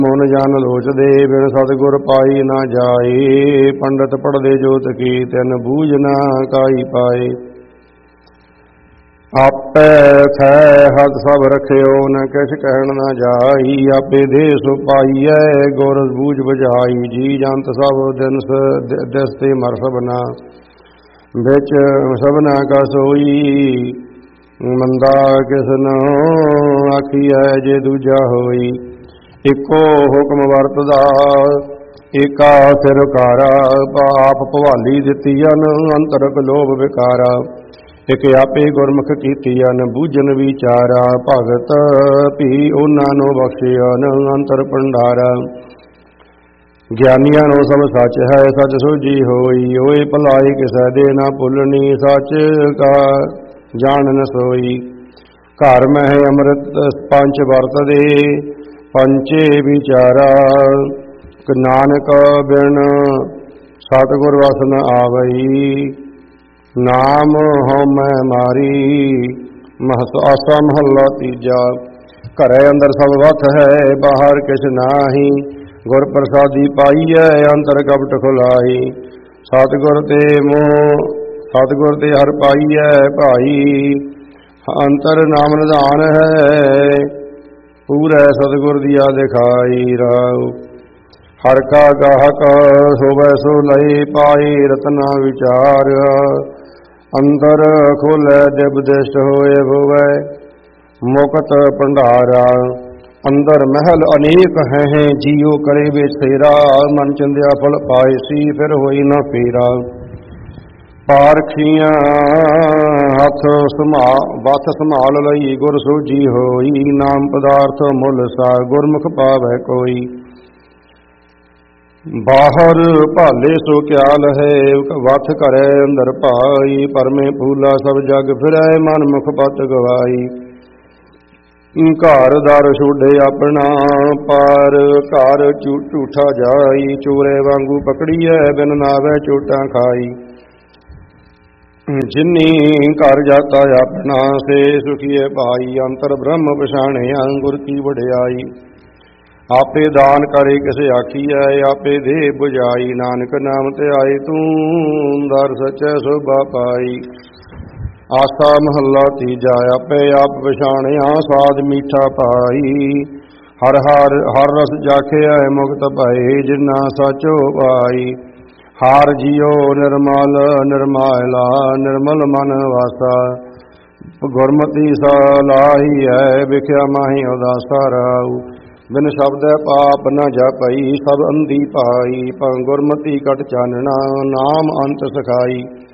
ਮਨ ਜਨ ਲੋਚਦੇ ਬਿਨ ਸਤਿਗੁਰ ਪਾਈ ਨਾ ਜਾਏ। ਪੰਡਤ ਪੜ੍ਹਦੇ ਜੋਤ ਕੀ ਤਿਨ ਬੂਝ ਨਾ ਕਾਈ ਪਾਏ। ਆਪੇ ਥੈ ਹੱਥ ਸਭ ਰਖਿਓ ਨ ਕਿਛ ਕਹਿਣ ਨਾ ਜਾਈ। ਆਪੇ ਦੇ ਸੋ ਪਾਈਐ ਗੁਰ ਬੂਝ ਬੁਝਾਈ। ਜੀ ਜੰਤ ਸਭ ਦਿਸ ਤੇ ਮਰ ਸਭਨਾ ਵਿੱਚ ਸਭਨਾ ਕਾ ਸੋਈ। ਮੰਦਾ ਕਿਸਨ ਆਖੀਐ ਜੇ ਦੂਜਾ ਹੋਈ। ਇੱਕੋ ਹੁਕਮ ਵਰਤਦਾ ਏਕਾ ਸਿਰ ਕਾਰਾ। ਆਪ ਭਵਾਲੀ ਦਿੱਤੀਆਂ ਅੰਤਰਕ ਲੋਭ ਵਿਕਾਰਾ। ਇਕ ਆਪੇ ਗੁਰਮੁਖ ਕੀਤੀਆਂ ਬੂਝਨ ਵਿਚਾਰਾ। ਭਗਤ ਭੀ ਉਹਨਾਂ ਨੂੰ ਬਖਸ਼ਿਆਨ ਅੰਤਰ ਭੰਡਾਰਾ। ਗਿਆਨੀਆਂ ਨੂੰ ਸਭ ਸੱਚ ਹੈ ਸੱਚ ਸੋਝੀ ਹੋਈ। ਓਏ ਭਲਾਈ ਕਿਸੈ ਦੇ ਨਾ ਭੁੱਲਣੀ ਸੱਚ ਕਾ ਜਾਣ ਨ ਸੋਈ। ਘਰ ਮਹਿ ਅੰਮ੍ਰਿਤ ਪੰਚ ਵਰਤਦੇ ਪੰਚੇ ਵਿਚਾਰਾ। ਨਾਨਕ ਬਿਨ ਸਤਿਗੁਰ ਵਸ ਨ ਆਵਈ। ਨਾਮ ਹਉਮੈ ਮਾਰੀ। ਆਸਾ ਮਹੱਲਾ ਤੀਜਾ। ਘਰੇ ਅੰਦਰ ਸਭ ਵਸ ਹੈ ਬਾਹਰ ਕਿਛ ਨਾਹੀ। ਗੁਰ ਪ੍ਰਸਾਦੀ ਪਾਈਐ ਅੰਤਰ ਕਪਟ ਖੁਲਾਈ। ਸਤਿਗੁਰ ਤੇ ਹਰ ਪਾਈਐ ਭਾਈ। ਅੰਤਰ ਨਾਮ ਨਿਧਾਨ ਹੈ ਪੂਰੈ ਸਤਿਗੁਰ ਦੀਆ ਦਿਖਾਈ। ਰਾਉ ਹਰ ਕਾ ਗਾਹਕ ਹੋਵੈ ਸੋ ਲਈ ਪਾਈ। ਰਤਨਾ ਵਿਚਾਰ ਅੰਦਰ ਖੋਲੈ ਦਿਵ ਦਿਸ਼ਟ ਹੋਏ ਹੋਵੈ ਮੁਕਤ ਭੰਡਾਰਾ। ਅੰਦਰ ਮਹਿਲ ਅਨੇਕ ਹੈ ਜੀਉ ਕਰੇ ਵਿਸੇਰਾ। ਮਨ ਚੰਦਿਆ ਫਲ ਪਾਏ ਸੀ ਫਿਰ ਹੋਈ ਨਾ ਫੇਰਾ। ਪਾਰਖੀਆਂ ਹੱਥ ਸੰਭਾਲ ਲਈ ਗੁਰ ਸੋਝੀ ਹੋਈ। ਨਾਮ ਪਦਾਰਥ ਮੁੱਲ ਸਾ ਗੁਰਮੁਖ ਪਾਵੈ ਕੋਈ। ਬਾਹਰ ਭਾਲੇ ਸੋ ਕਿਆਲ ਹੈ ਵਥ ਘਰੇ ਅੰਦਰ ਭਾਈ। ਪਰਮੇ ਫੂਲਾ ਸਭ ਜਗ ਫਿਰੈ ਮਨ ਮੁਖ ਪਤ ਗਵਾਈ। ਘਰ ਦਰ ਛੋਡੇ ਆਪਣਾ ਪਰ ਘਰ ਝੂਠਾ ਜਾਈ। ਚੋਰੇ ਵਾਂਗੂ ਪਕੜੀਐ ਬਿਨ ਨਾਵੈ ਚੋਟਾਂ ਖਾਈ। ਜਿਨੀ ਘਰ ਜਾਤਾ ਆਪਣਾ ਸੇ ਸੁਖੀਏ ਭਾਈ। ਅੰਤਰ ਬ੍ਰਹਮ ਪਛਾਣਿਆ ਗੁਰ ਕੀ ਵਡਿਆਈ। ਆਪੇ ਦਾਨ ਕਰੇ ਕਿਸੇ ਆਖੀਐ ਆਪੇ ਦੇ ਬੁਝਾਈ। ਨਾਨਕ ਨਾਮ ਤੇ ਆਏ ਤੂੰ ਦਰ ਸਚੈ ਸੋਭਾ ਪਾਈ। ਆਸਾ ਮਹੱਲਾ ਤੀਜਾ। ਆਪੇ ਆਪ ਪਛਾਣਿਆ ਸਾਧ ਮੀਠਾ ਪਾਈ। ਹਰ ਰਸ ਜਾਖਿਆ ਮੁਕਤ ਭਏ ਜਿਨਾ ਸਾਚੋ ਪਾਈ। ਹਾਰ ਜੀਓ ਨਿਰਮਲ ਨਿਰਮਾਲਾ ਨਿਰਮਲ ਮਨ ਵਾਸਾ। ਗੁਰਮਤੀ ਸਲਾਹੀ ਹੈ ਵਿਖਿਆ ਮਾਹੀ ਉਦਾਸਾ। ਰਾਉ ਬਿਨ ਸ਼ਬਦੈ ਪਾਪ ਨ ਜਾਪਈ ਸਭ ਅੰਧੀ ਪਾਈ। ਗੁਰਮਤੀ ਕਟ ਚਾਨਣਾ ਨਾਮ ਅੰਤ ਸਖਾਈ।